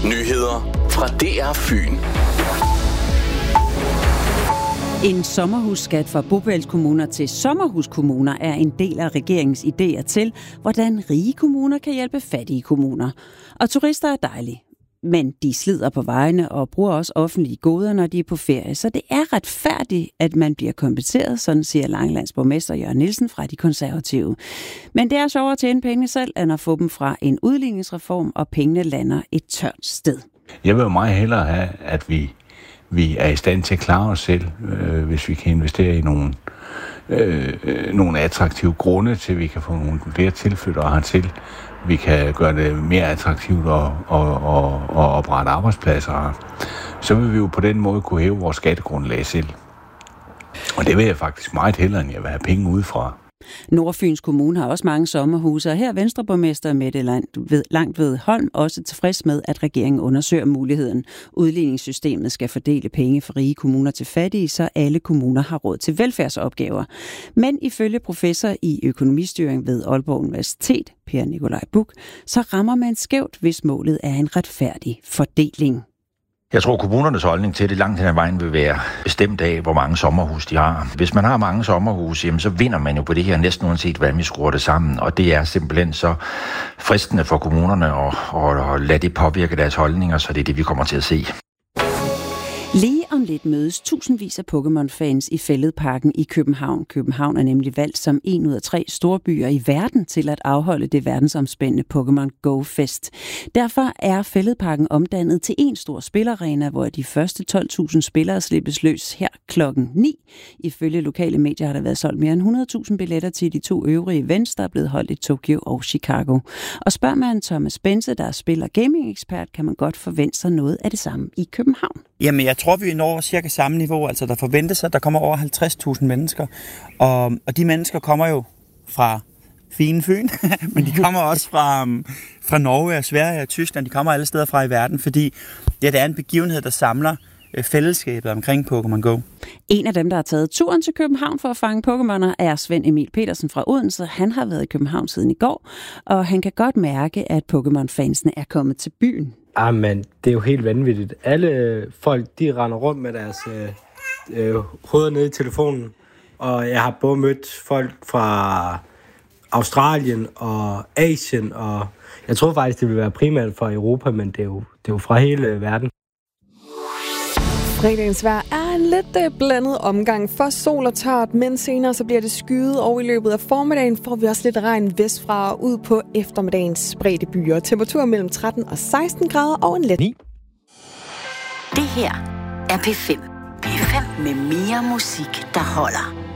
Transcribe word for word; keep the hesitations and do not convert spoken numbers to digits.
Nyheder fra D R Fyn. En sommerhusskat fra bopælskommuner til sommerhuskommuner er en del af regeringens idéer til, hvordan rige kommuner kan hjælpe fattige kommuner. Og turister er dejlige, men de slider på vejene og bruger også offentlige goder, når de er på ferie. Så det er retfærdigt, at man bliver kompenseret, sådan siger Langelands borgmester Jørgen Nielsen fra De Konservative. Men det er sjovere at tjene penge selv, end at få dem fra en udligningsreform, og pengene lander et tørt sted. Jeg vil jo meget hellere have, at vi Vi er i stand til at klare os selv, øh, hvis vi kan investere i nogle, øh, nogle attraktive grunde til, at vi kan få nogle flere tilflyttere hertil. Vi kan gøre det mere attraktivt at, at, at, at oprette arbejdspladser. Så vil vi jo på den måde kunne hæve vores skattegrundlag selv. Og det vil jeg faktisk meget hellere, end jeg vil have penge udefra. Nordfyns Kommune har også mange sommerhuse, og her er Venstreborgmester Mette Langtved Holm også tilfreds med, at regeringen undersøger muligheden. Udligningssystemet skal fordele penge fra rige kommuner til fattige, så alle kommuner har råd til velfærdsopgaver. Men ifølge professor i økonomistyring ved Aalborg Universitet, Per Nikolaj Buch, så rammer man skævt, hvis målet er en retfærdig fordeling. Jeg tror, kommunernes holdning til det langt hen ad vejen vil være bestemt af, hvor mange sommerhus de har. Hvis man har mange sommerhus, jamen, så vinder man jo på det her næsten uanset, hvordan vi skruer det sammen. Og det er simpelthen så fristende for kommunerne at, at lade det påvirke deres holdninger, så det er det, vi kommer til at se. Lige om lidt mødes tusindvis af Pokémon-fans i Fælledparken i København. København er nemlig valgt som en ud af tre storbyer i verden til at afholde det verdensomspændende Pokémon Go-fest. Derfor er Fælledparken omdannet til en stor spilarena, hvor de første tolv tusind spillere slippes løs her klokken ni. Ifølge lokale medier har der været solgt mere end hundrede tusind billetter til de to øvrige events, der er blevet holdt i Tokyo og Chicago. Og spørger man Thomas Bense, der spiller gaming-ekspert, kan man godt forvente sig noget af det samme i København. Jamen, jeg tror, vi når cirka samme niveau. Altså, der forventes, at der kommer over halvtreds tusind mennesker. Og, og de mennesker kommer jo fra fine Fyn, men de kommer også fra, um, fra Norge og Sverige og Tyskland. De kommer alle steder fra i verden, fordi ja, det er en begivenhed, der samler øh, fællesskabet omkring Pokémon Go. En af dem, der har taget turen til København for at fange Pokémoner, er Svend Emil Petersen fra Odense. Han har været i København siden i går, og han kan godt mærke, at Pokémon-fansene er kommet til byen. Jamen, det er jo helt vanvittigt. Alle folk, de render rundt med deres øh, øh, hoveder nede i telefonen. Og jeg har både mødt folk fra Australien og Asien, og jeg tror faktisk, det vil være primært fra Europa, men det er jo, det er jo fra hele verden. Fredagens vejr er en lidt blandet omgang for sol og tørt, men senere så bliver det skyet, og i løbet af formiddagen får vi også lidt regn vestfra og ud på eftermiddagens spredte byer. Temperatur mellem tretten og seksten grader og en let ni. Det her er P fem. P fem med mere musik, der holder.